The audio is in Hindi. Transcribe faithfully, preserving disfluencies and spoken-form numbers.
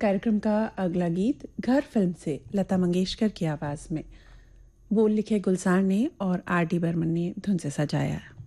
कार्यक्रम का अगला गीत घर फिल्म से लता मंगेशकर की आवाज़ में, बोल लिखे गुलजार ने और आर डी बर्मन ने धुन से सजाया है।